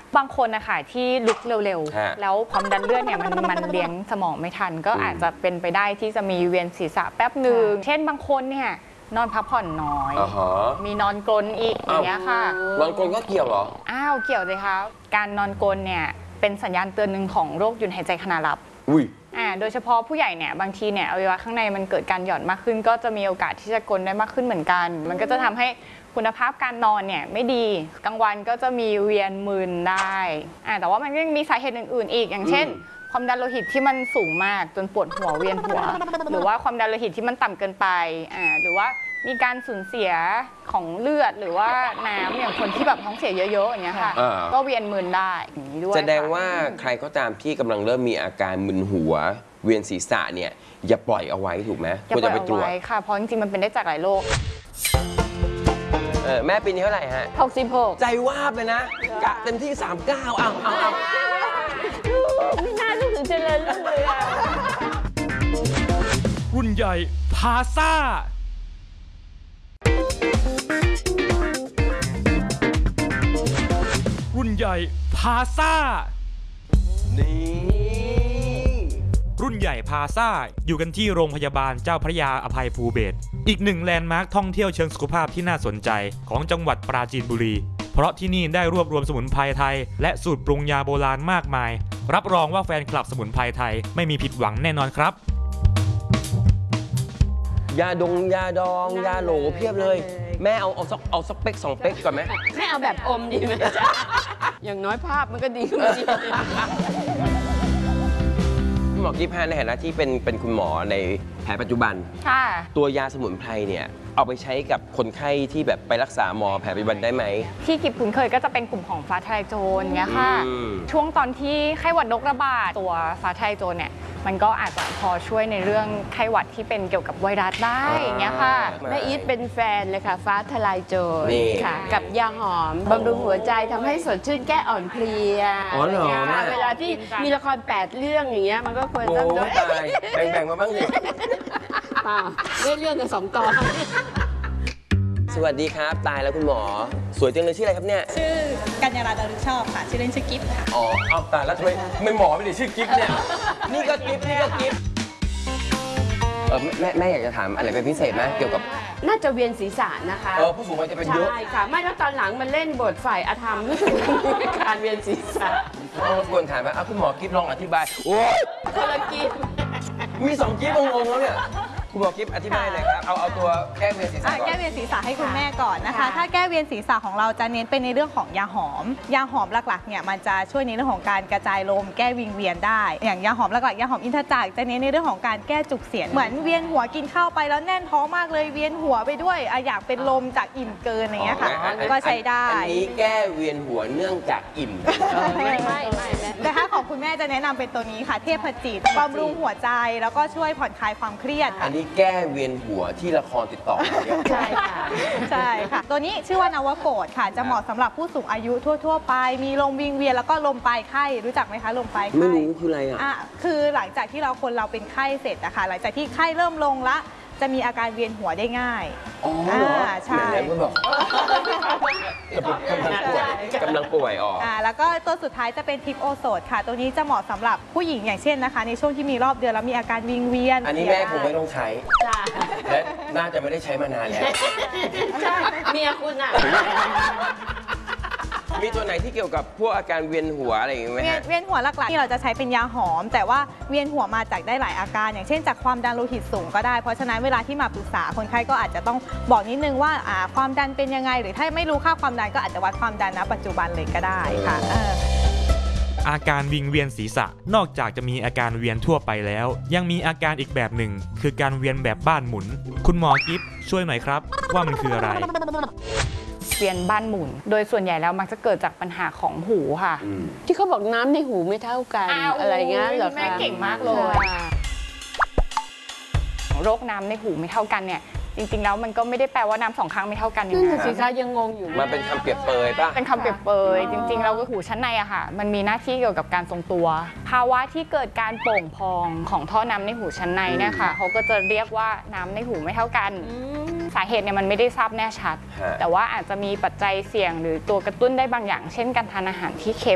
บางคนนะคะที่ลุกเร็วๆแล้วความดันเลือดเนี่ยมันเลี้ยงสมองไม่ทันก็อาจจะเป็นไปได้ที่จะมีเวียนศีรษะแป๊บหนึ่งเช่นบางคนเนี่ยนอนพักผ่อนน้อยมีนอนกรนอีกอย่างเงี้ยค่ะนอนกรนก็เกี่ยวเหรอเกี่ยวเลยค่ะการนอนกรนเนี่ยเป็นสัญญาณเตือนหนึ่งของโรคหยุดหายใจขณะหลับโดยเฉพาะผู้ใหญ่เนี่ยบางทีเนี่ยอวัยวะข้างในมันเกิดการหย่อนมากขึ้นก็จะมีโอกาสที่จะกรนได้มากขึ้นเหมือนกันมันก็จะทำให้คุณภาพการนอนเนี่ยไม่ดีกลางวันก็จะมีเวียนมึนได้แต่ว่ามันก็ยังมีสาเหตุอื่นๆอีกอย่างเช่นความดันโลหิตที่มันสูงมากจนปวดหัวเวียนหัวหรือว่าความดันโลหิตที่มันต่ำเกินไปหรือว่ามีการสูญเสียของเลือดหรือว่าน้ำอย่างคนที่แบบท้องเสียเยอะๆอย่างเงี้ยค่ะก็เวียนมึนได้อย่างนี้ด้วยแสดงว่าใครก็ตามที่กำลังเริ่มมีอาการมึนหัวเวียนศีรษะเนี่ยอย่าปล่อยเอาไว้ถูกไหมควรจะไปตรวจค่ะเพราะจริงๆมันเป็นได้จากหลายโรคแม่ปีนี้เท่าไหร่ฮะ 66 ใจวาบเลยนะกะเต็มที่39เอาไม่น่าถึงเจริญรุ่งเรืองรุ่นใหญ่พาซ่ารุ่นใหญ่พาซ่ารุ่นใหญ่พาซ่าอยู่กันที่โรงพยาบาลเจ้าพระยาอภัยภูเบศรอีกหนึ่งแลนด์มาร์คท่องเที่ยวเชิงสุขภาพที่น่าสนใจของจังหวัดปราจีนบุรีเพราะที่นี่ได้รวบรวมสมุนไพรไทยและสูตรปรุงยาโบราณมากมายรับรองว่าแฟนคลับสมุนไพรไทยไม่มีผิดหวังแน่นอนครับยาดองยาโหลเพียบเลยแม่เอาสักเป๊ก2 เป๊กก่อนไหมไม่เอาแบบอมดีไหมอย่างน้อยภาพมันก็ดีขึ้นมาคุณหมอกิ๊ฟในฐานะที่เป็นคุณหมอในแผนปัจจุบันตัวยาสมุนไพรเนี่ยเอาไปใช้กับคนไข้ที่แบบไปรักษาหมอแผนปัจจุบันได้ไหมที่กิ๊บคุ้นเคยก็จะเป็นกลุ่มของฟ้าทะลายโจรเงี้ยค่ะช่วงตอนที่ไข้หวัดนกระบาดตัวฟ้าทะลายโจรเนี่ยมันก็อาจจะพอช่วยในเรื่องไข้หวัดที่เป็นเกี่ยวกับไวรัสได้อย่างเงี้ยค่ะแม่อีทเป็นแฟนเลยค่ะฟ้าทะลายโจรค่ะกับยาหอมบำรุงหัวใจทำให้สดชื่นแก้อ่อนเพลียเวลาที่มีละคร8 เรื่องอย่างเงี้ยมันก็ควรต้องด้วยแบ่งมาบ้างสิเรื่องกัน2 ตอนสวัสดีครับตายแล้วคุณหมอสวยจังเลยชื่ออะไรครับเนี่ยชื่อกัญญาราดารุชอบค่ะชื่อเล่นชื่อกิฟต์ค่ะเอาตายแล้วทำไมหมอไม่ได้ชื่อกิฟต์เนี่ยนี่ก็กิฟต์แม่อยากจะถามอะไรเป็นพิเศษไหมเกี่ยวกับน่าจะเวียนศีรษะนะคะผู้สูงวัยจะเป็นเยอะใช่ค่ะไม่แล้วตอนหลังมันเล่นบทฝ่ายอธรรมรู้สึกมีการเวียนศีรษะควรถามว่าคุณหมอกิฟต์ลองอธิบายโอ้คนละกิฟต์มี2 กิฟต์งงๆแล้วเนี่ยคุณหมอกิ๊ฟอธิบายหน่อยครับเอาตัวแก้เวียนศีรษะก่อนแก้เวียนศีรษะให้คุณแม่ก่อนนะคะถ้าแก้เวียนศีรษะของเราจะเน้นเป็นในเรื่องของยาหอมหลักๆเนี่ยมันจะช่วยในเรื่องของการกระจายลมแก้วิงเวียนได้อย่างยาหอมหลักๆยาหอมอินทจักรจะเน้นในเรื่องของการแก้จุกเสียดเหมือนเวียนหัวกินข้าวไปแล้วแน่นท้องมากเลยเวียนหัวไปด้วยอยากเป็นลมจากอิ่มเกินอย่างเงี้ยค่ะก็ใช้ได้อันนี้แก้เวียนหัวเนื่องจากอิ่มไม่แต่ถ้าของคุณแม่จะแนะนำเป็นตัวนี้ค่ะเทพจิตบำรุงหัวใจแล้วก็ช่วยผ่อนคลายความเครียดอันนี้แก้เวียนหัวที่ละครติดต่อใช่ค่ะตัวนี้ชื่อว่านวโกฏค่ะจะเหมาะสำหรับผู้สูงอายุทั่วไปมีลมวิงเวียนแล้วก็ลมปลายไข้รู้จักไหมคะลมปลายไข้ไม่รู้คืออะไรคือหลังจากที่คนเราเป็นไข้เสร็จนะคะหลังจากที่ไข้เริ่มลงละจะมีอาการเวียนหัวได้ง่ายใช่กำลังป่วยแล้วก็ตัวสุดท้ายจะเป็นทิปโอโซดค่ะตัวนี้จะเหมาะสำหรับผู้หญิงอย่างเช่นนะคะในช่วงที่มีรอบเดือนแล้วมีอาการวิงเวียนอันนี้แม่คงไม่ต้องใช้และน่าจะไม่ได้ใช้มานานแล้วเมียคุณอ่ะมีตัวไหนที่เกี่ยวกับพวกอาการเวียนหัวอะไรอย่างเงี้ยไหมเวียนหัวหลักๆที่เราจะใช้เป็นยาหอมแต่ว่าเวียนหัวมาจากได้หลายอาการอย่างเช่นจากความดันโลหิตสูงก็ได้เพราะฉะนั้นเวลาที่มาปรึกษาคนไข้ก็อาจจะต้องบอกนิดนึงว่าความดันเป็นยังไงหรือถ้าไม่รู้ค่าความดันก็อาจจะวัดความดันณปัจจุบันเลยก็ได้ค่ะอาการวิงเวียนศีรษะนอกจากจะมีอาการเวียนทั่วไปแล้วยังมีอาการอีกแบบหนึ่งคือการเวียนแบบบ้านหมุนคุณหมอกิฟต์ช่วยหน่อยครับว่ามันคืออะไรเวียนบ้านหมุนโดยส่วนใหญ่แล้วมักจะเกิดจากปัญหาของหูค่ะที่เขาบอกน้ำในหูไม่เท่ากันอะไรเงี้ยเหรอคะแม่เก่งมากเลยโรคน้ำในหูไม่เท่ากันเนี่ยจริงๆแล้วมันก็ไม่ได้แปลว่าน้ำ2 ข้างไม่เท่ากันอย่างนั้นสิคะยังงงอยู่มันเป็นคำเปรียบเปยป่ะเป็นคำเปรียบเปยจริงๆแล้วหูชั้นในอะค่ะมันมีหน้าที่เกี่ยวกับการทรงตัวภาวะที่เกิดการโป่งพองของท่อน้ำในหูชั้นในเนี่ยค่ะเขาก็จะเรียกว่าน้ำในหูไม่เท่ากันสาเหตุเนี่ยมันไม่ได้ทราบแน่ชัดแต่ว่าอาจจะมีปัจจัยเสี่ยงหรือตัวกระตุ้นได้บางอย่างเช่นการทานอาหารที่เค็